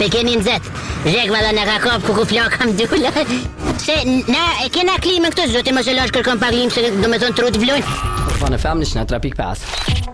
Pekenin zet. Zhek valla na ka kap ku flak kam dula. Se na e kena klimën këtu zoti mos e lash kërkon pa klim se do me thon trut vlojnë. Po në fam në 3.5.